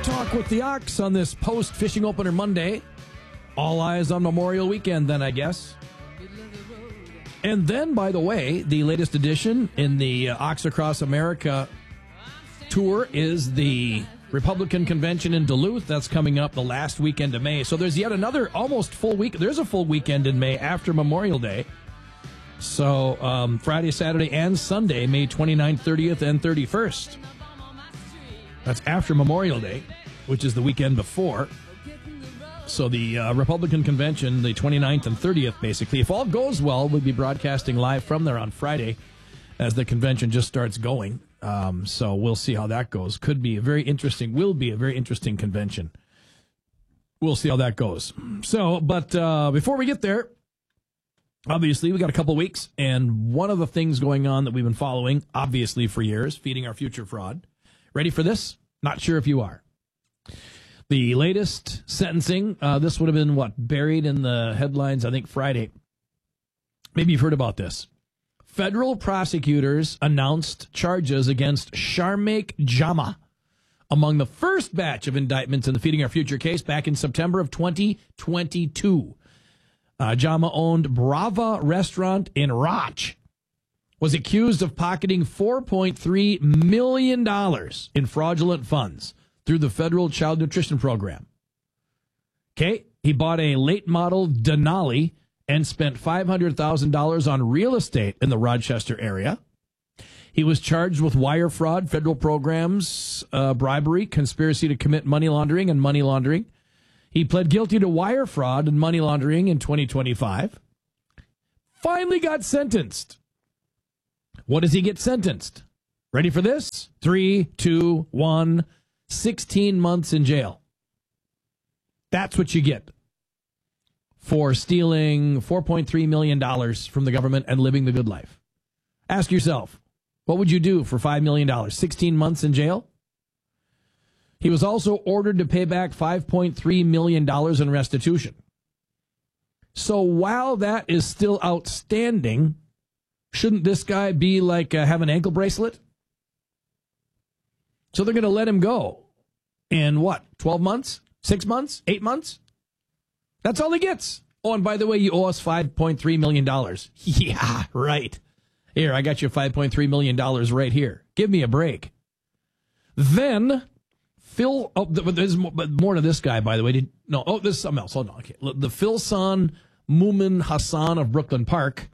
Talk with the Ox on this post-fishing opener Monday. All eyes on Memorial Weekend then, I guess. And then, by the way, the latest edition in the Ox Across America tour is the Republican Convention in Duluth. That's coming up the last weekend of May. So there's yet another almost full week. There's a full weekend in May after Memorial Day. So Friday, Saturday, and Sunday, May 29th, 30th, and 31st. That's after Memorial Day, which is the weekend before. So the Republican Convention, the 29th and 30th, basically. If all goes well, we'll be broadcasting live from there on Friday as the convention just starts going. So we'll see how that goes. Will be a very interesting convention. We'll see how that goes. So, but before we get there, obviously, we got a couple weeks, and one of the things going on that we've been following, obviously, for years, feeding our future fraud. Ready for this? Not sure if you are. The latest sentencing, this would have been, buried in the headlines, I think, Friday. Maybe you've heard about this. Federal prosecutors announced charges against Sharmaik Jama among the first batch of indictments in the Feeding Our Future case back in September of 2022. Jama owned Brava Restaurant in Raj, was accused of pocketing $4.3 million in fraudulent funds through the federal child nutrition program. Okay, he bought a late model Denali and spent $500,000 on real estate in the Rochester area. He was charged with wire fraud, federal programs, bribery, conspiracy to commit money laundering, and money laundering. He pled guilty to wire fraud and money laundering in 2025. Finally got sentenced. What does he get sentenced? Ready for this? 3, 2, 1, 16 months in jail. That's what you get for stealing $4.3 million from the government and living the good life. Ask yourself, what would you do for $5 million? 16 months in jail? He was also ordered to pay back $5.3 million in restitution. So while that is still outstanding, shouldn't this guy be have an ankle bracelet? So they're going to let him go in 12 months? 6 months? 8 months? That's all he gets. Oh, and by the way, you owe us $5.3 million. Yeah, right. Here, I got you $5.3 million right here. Give me a break. Then Phil, there's more to this guy, by the way. This is something else. Hold on. Okay. The Philson Moomin Hassan of Brooklyn Park.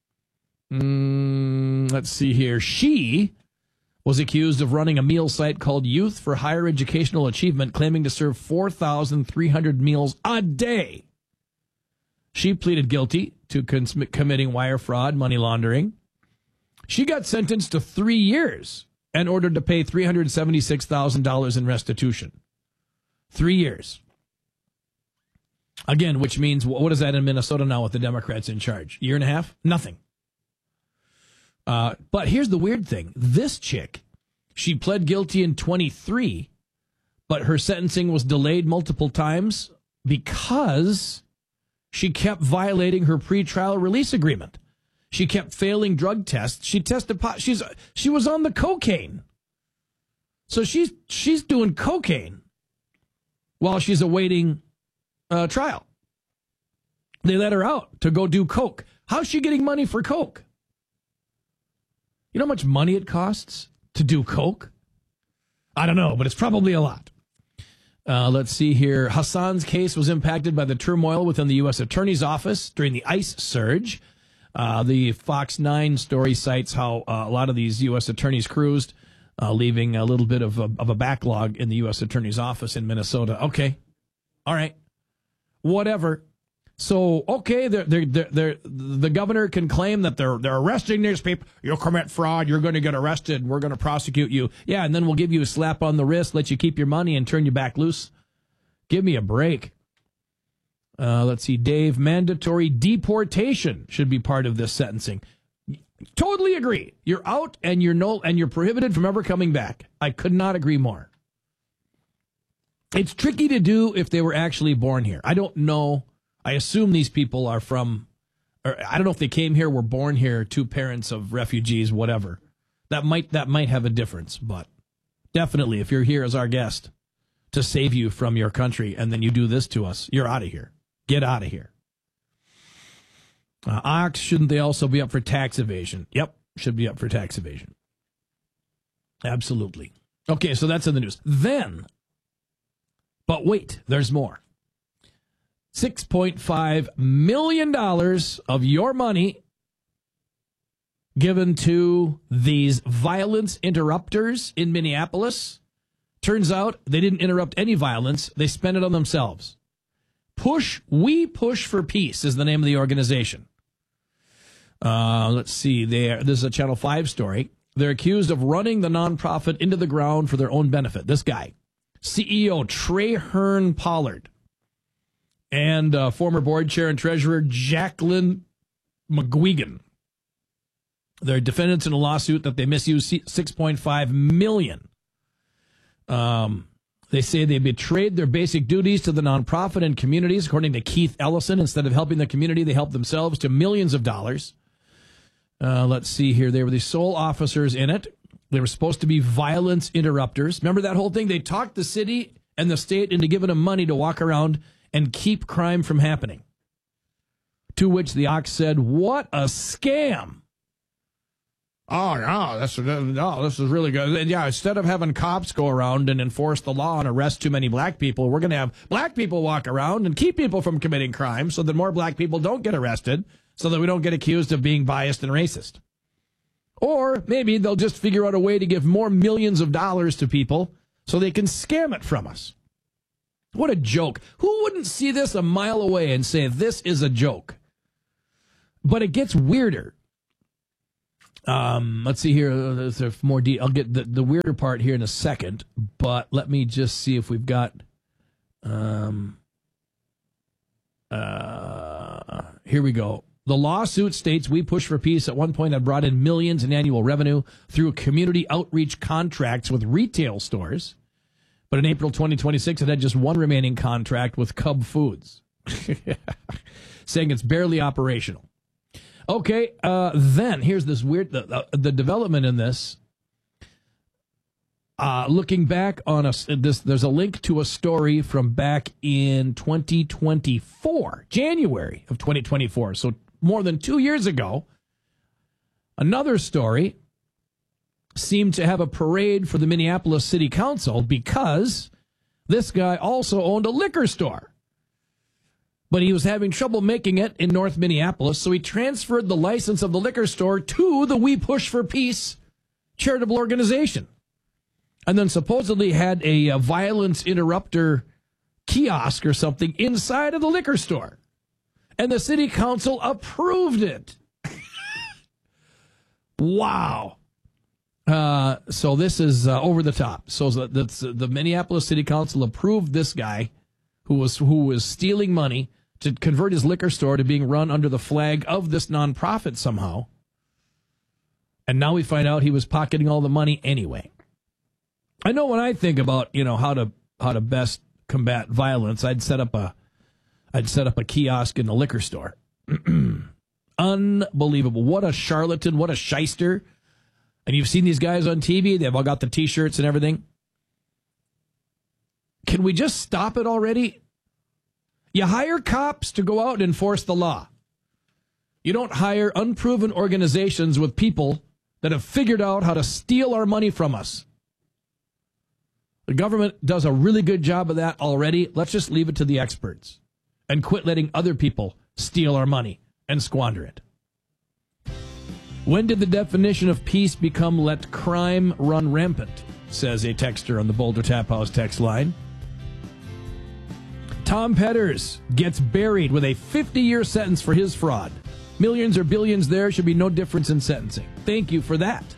Let's see here. She was accused of running a meal site called Youth for Higher Educational Achievement, claiming to serve 4,300 meals a day. She pleaded guilty to committing wire fraud, money laundering. She got sentenced to 3 years and ordered to pay $376,000 in restitution. 3 years. Again, which means, what is that in Minnesota now with the Democrats in charge? Year and a half? Nothing. But here's the weird thing. This chick, she pled guilty in 23, but her sentencing was delayed multiple times because she kept violating her pretrial release agreement. She kept failing drug tests. She tested she was on the cocaine. So she's doing cocaine while she's awaiting trial. They let her out to go do coke. How's she getting money for coke? You know how much money it costs to do coke? I don't know, but it's probably a lot. Let's see here. Hassan's case was impacted by the turmoil within the U.S. Attorney's Office during the ICE surge. The Fox 9 story cites how a lot of these U.S. attorneys cruised, leaving a little bit of a backlog in the U.S. Attorney's Office in Minnesota. Okay. All right. Whatever. So, okay, the governor can claim that they're arresting these people. You'll commit fraud. You're going to get arrested. We're going to prosecute you. Yeah, and then we'll give you a slap on the wrist, let you keep your money, and turn you back loose. Give me a break. Let's see, Dave. Mandatory deportation should be part of this sentencing. Totally agree. You're out, and you're prohibited from ever coming back. I could not agree more. It's tricky to do if they were actually born here. I don't know. I assume these people are from, or I don't know if they came here, were born here, two parents of refugees, whatever. That might have a difference, but definitely if you're here as our guest, to save you from your country, and then you do this to us. You're out of here. Get out of here. Ox, shouldn't they also be up for tax evasion? Yep, should be up for tax evasion. Absolutely. Okay, so that's in the news. Then, but wait, there's more. $6.5 million of your money given to these violence interrupters in Minneapolis. Turns out they didn't interrupt any violence. They spent it on themselves. We Push for Peace is the name of the organization. Let's see. This is a Channel 5 story. They're accused of running the nonprofit into the ground for their own benefit. This guy, CEO Traherne Pollard, and former board chair and treasurer Jacqueline McGuigan. They're defendants in a lawsuit that they misused $6.5 million. They say they betrayed their basic duties to the nonprofit and communities. According to Keith Ellison, instead of helping the community, they helped themselves to millions of dollars. Let's see here. They were the sole officers in it. They were supposed to be violence interrupters. Remember that whole thing? They talked the city and the state into giving them money to walk around and keep crime from happening. To which the Ox said, "What a scam." Oh, no, this is really good. Yeah, instead of having cops go around and enforce the law and arrest too many black people, we're going to have black people walk around and keep people from committing crime so that more black people don't get arrested, so that we don't get accused of being biased and racist. Or maybe they'll just figure out a way to give more millions of dollars to people so they can scam it from us. What a joke. Who wouldn't see this a mile away and say this is a joke? But it gets weirder. Let's see here. There's more I'll get the weirder part here in a second, but let me just see if we've got. Here we go. The lawsuit states We Push for Peace at one point had brought in millions in annual revenue through community outreach contracts with retail stores. But in April 2026, it had just one remaining contract with Cub Foods, saying it's barely operational. Okay, then here's this weird, the development in this. Looking back on there's a link to a story from back in 2024, January of 2024. So more than 2 years ago, another story seemed to have a parade for the Minneapolis City Council because this guy also owned a liquor store. But he was having trouble making it in North Minneapolis, so he transferred the license of the liquor store to the We Push for Peace charitable organization. And then supposedly had a violence interrupter kiosk or something inside of the liquor store. And the city council approved it. Wow. So this is over the top. So the Minneapolis City Council approved this guy who was stealing money to convert his liquor store to being run under the flag of this nonprofit somehow. And now we find out he was pocketing all the money anyway. I know when I think about, how to best combat violence, I'd set up a kiosk in the liquor store. Unbelievable. What a charlatan, what a shyster. And you've seen these guys on TV, they've all got the T-shirts and everything. Can we just stop it already? You hire cops to go out and enforce the law. You don't hire unproven organizations with people that have figured out how to steal our money from us. The government does a really good job of that already. Let's just leave it to the experts and quit letting other people steal our money and squander it. When did the definition of peace become let crime run rampant, says a texter on the Boulder Tap House text line. Tom Petters gets buried with a 50-year sentence for his fraud. Millions or billions there, should be no difference in sentencing. Thank you for that.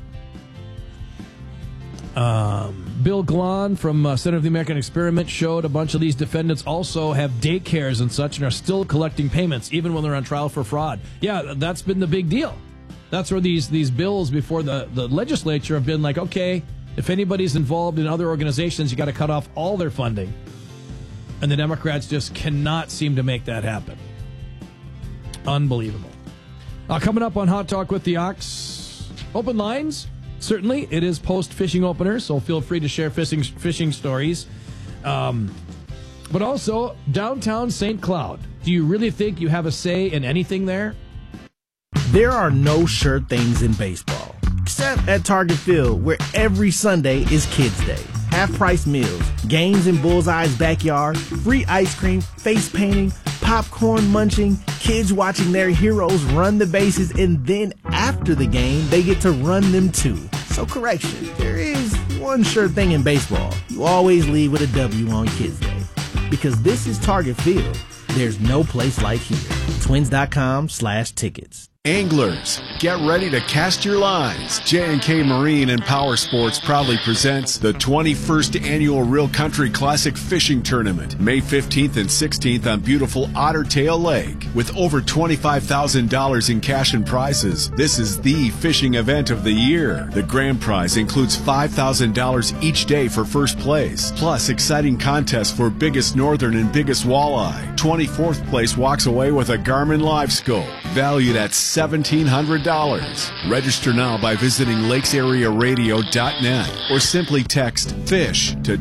Bill Glahn from Center of the American Experiment showed a bunch of these defendants also have daycares and such and are still collecting payments even when they're on trial for fraud. Yeah, that's been the big deal. That's where these bills before the legislature have been like, okay, if anybody's involved in other organizations, you got to cut off all their funding. And the Democrats just cannot seem to make that happen. Unbelievable. Coming up on Hot Talk with the Ox, open lines. Certainly, it is post-fishing opener, so feel free to share fishing stories. But also, downtown St. Cloud. Do you really think you have a say in anything there? There are no sure things in baseball, except at Target Field, where every Sunday is Kids Day. Half-price meals, games in Bullseye's backyard, free ice cream, face painting, popcorn munching, kids watching their heroes run the bases, and then after the game, they get to run them too. So correction, there is one sure thing in baseball. You always leave with a W on Kids Day. Because this is Target Field. There's no place like here. Twins.com/tickets. Anglers, get ready to cast your lines. J&K Marine and Power Sports proudly presents the 21st Annual Real Country Classic Fishing Tournament, May 15th and 16th on beautiful Otter Tail Lake. With over $25,000 in cash and prizes, this is the fishing event of the year. The grand prize includes $5,000 each day for first place, plus exciting contests for biggest northern and biggest walleye. 24th place walks away with a Garmin Live Scope, valued at $1,700. Register now by visiting lakesarearadio.net or simply text FISH to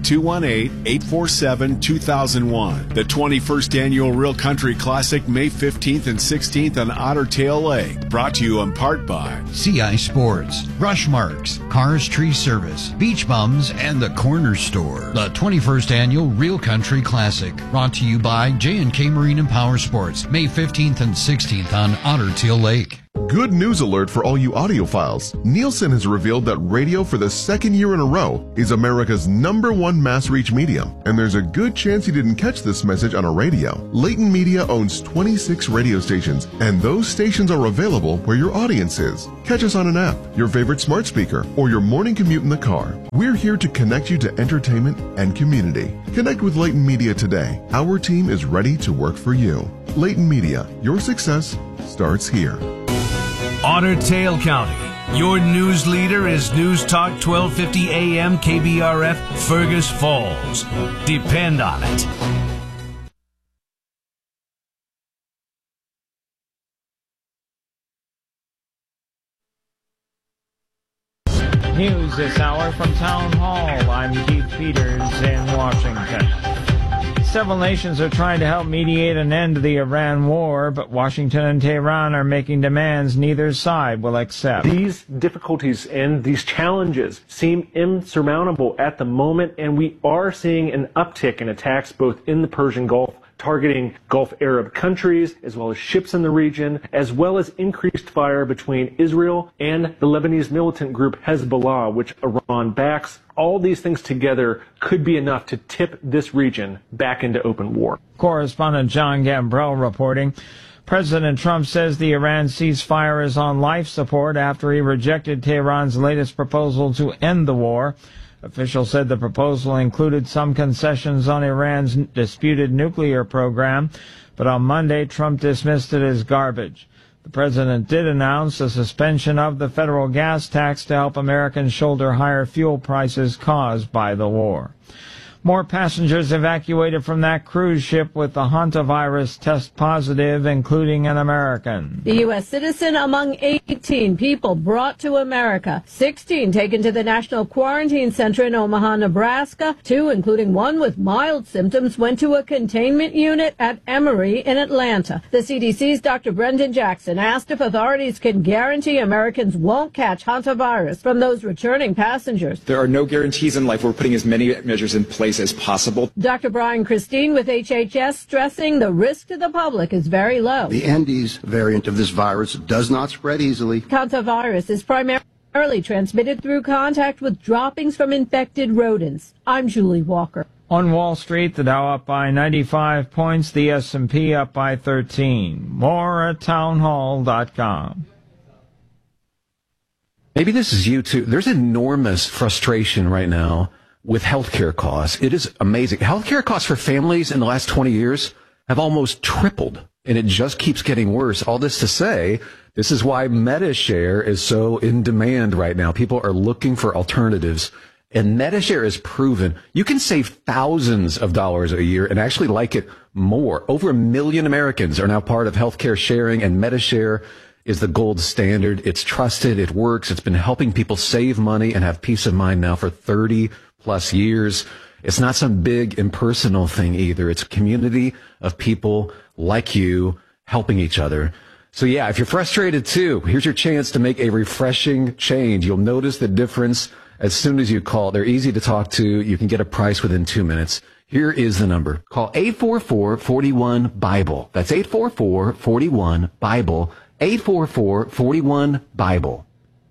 218-847-2001. The 21st Annual Real Country Classic, May 15th and 16th on Otter Tail Lake. Brought to you in part by CI Sports, Rushmarks, Cars Tree Service, Beach Bums, and the Corner Store. The 21st Annual Real Country Classic, brought to you by J&K Marine and Power Sports, May 15th and 16th on Otter Tail Lake. Good news alert for all you audiophiles. Nielsen has revealed that radio for the second year in a row is America's #1 mass reach medium, and there's a good chance you didn't catch this message on a radio. Leighton Media owns 26 radio stations, and those stations are available where your audience is. Catch us on an app, your favorite smart speaker, or your morning commute in the car. We're here to connect you to entertainment and community. Connect with Leighton Media today. Our team is ready to work for you. Leighton Media, your success starts here. Otter Tail County. Your news leader is News Talk 1250 AM KBRF Fergus Falls. Depend on it. News this hour from Town Hall. I'm Keith Peters in Washington. Several nations are trying to help mediate an end to the Iran war, but Washington and Tehran are making demands neither side will accept. These difficulties and these challenges seem insurmountable at the moment, and we are seeing an uptick in attacks both in the Persian Gulf, targeting Gulf Arab countries, as well as ships in the region, as well as increased fire between Israel and the Lebanese militant group Hezbollah, which Iran backs. All these things together could be enough to tip this region back into open war. Correspondent John Gambrell reporting. President Trump says the Iran ceasefire is on life support after he rejected Tehran's latest proposal to end the war. Officials said the proposal included some concessions on Iran's disputed nuclear program, but on Monday, Trump dismissed it as garbage. The president did announce a suspension of the federal gas tax to help Americans shoulder higher fuel prices caused by the war. More passengers evacuated from that cruise ship with the hantavirus test positive, including an American. The U.S. citizen among 18 people brought to America. 16 taken to the National Quarantine Center in Omaha, Nebraska. 2, including one with mild symptoms, went to a containment unit at Emory in Atlanta. The CDC's Dr. Brendan Jackson asked if authorities can guarantee Americans won't catch hantavirus from those returning passengers. There are no guarantees in life. We're putting as many measures in place as possible. Dr. Brian Christine with HHS stressing the risk to the public is very low. The Andes variant of this virus does not spread easily. Hantavirus is primarily transmitted through contact with droppings from infected rodents. I'm Julie Walker. On Wall Street, the Dow up by 95 points, the S&P up by 13. More at townhall.com. Maybe this is you too. There's enormous frustration right now with healthcare costs. It is amazing. Healthcare costs for families in the last 20 years have almost tripled, and it just keeps getting worse. All this to say, this is why MediShare is so in demand right now. People are looking for alternatives, and MediShare is proven you can save thousands of dollars a year and actually like it more. Over 1 million Americans are now part of healthcare sharing, and MediShare is the gold standard. It's trusted. It works. It's been helping people save money and have peace of mind now for 30 plus years. It's not some big impersonal thing either. It's a community of people like you helping each other. So yeah, if you're frustrated too, here's your chance to make a refreshing change. You'll notice the difference as soon as you call. They're easy to talk to. You can get a price within 2 minutes. Here is the number. Call 844-41-BIBLE. That's 844-41-BIBLE. 844-41-BIBLE.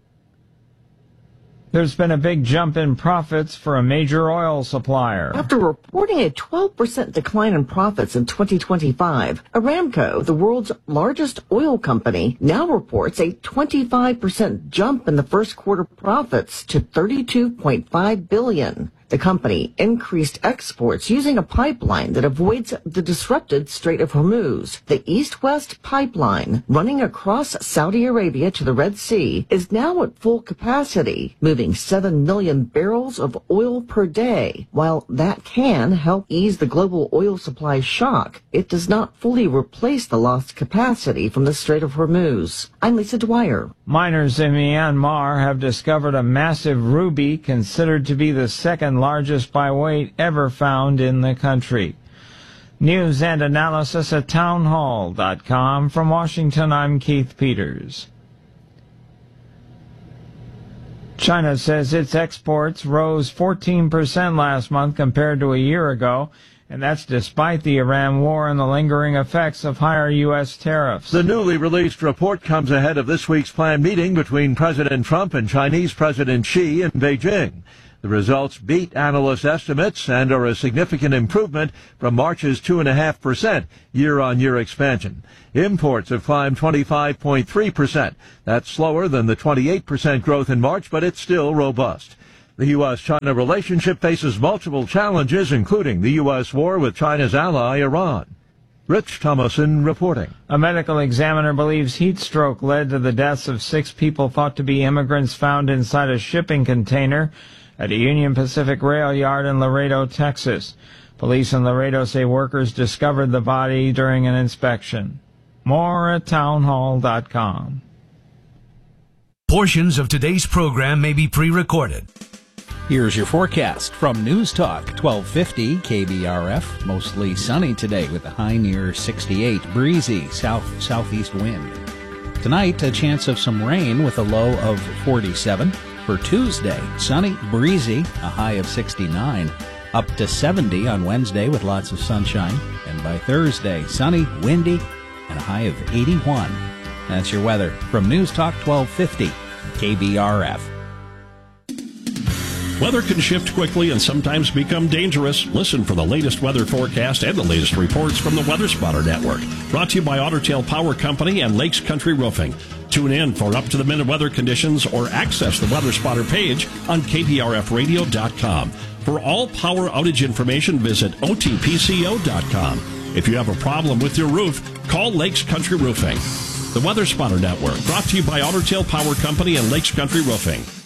There's been a big jump in profits for a major oil supplier. After reporting a 12% decline in profits in 2025, Aramco, the world's largest oil company, now reports a 25% jump in the first quarter profits to $32.5 billion. The company increased exports using a pipeline that avoids the disrupted Strait of Hormuz. The East-West pipeline, running across Saudi Arabia to the Red Sea, is now at full capacity, moving 7 million barrels of oil per day. While that can help ease the global oil supply shock, it does not fully replace the lost capacity from the Strait of Hormuz. I'm Lisa Dwyer. Miners in Myanmar have discovered a massive ruby considered to be the second largest by weight ever found in the country. News and analysis at townhall.com. From Washington, I'm Keith Peters. China says its exports rose 14% last month compared to a year ago, and that's despite the Iran war and the lingering effects of higher U.S. tariffs. The newly released report comes ahead of this week's planned meeting between President Trump and Chinese President Xi in Beijing. The results beat analyst estimates and are a significant improvement from March's 2.5% year-on-year expansion. Imports have climbed 25.3%. That's slower than the 28% growth in March, but it's still robust. The U.S.-China relationship faces multiple challenges, including the U.S. war with China's ally, Iran. Rich Thomason reporting. A medical examiner believes heat stroke led to the deaths of 6 people thought to be immigrants found inside a shipping container at a Union Pacific rail yard in Laredo, Texas. Police in Laredo say workers discovered the body during an inspection. More at townhall.com. Portions of today's program may be pre-recorded. Here's your forecast from News Talk 1250 KBRF. Mostly sunny today with a high near 68, breezy southeast wind. Tonight, a chance of some rain with a low of 47. For Tuesday, sunny, breezy, a high of 69. Up to 70 on Wednesday with lots of sunshine. And by Thursday, sunny, windy, and a high of 81. That's your weather from News Talk 1250 KBRF. Weather can shift quickly and sometimes become dangerous. Listen for the latest weather forecast and the latest reports from the Weather Spotter Network. Brought to you by Otter Tail Power Company and Lakes Country Roofing. Tune in for up-to-the-minute weather conditions or access the Weather Spotter page on kbrfradio.com. For all power outage information, visit otpco.com. If you have a problem with your roof, call Lakes Country Roofing. The Weather Spotter Network, brought to you by Otter Tail Power Company and Lakes Country Roofing.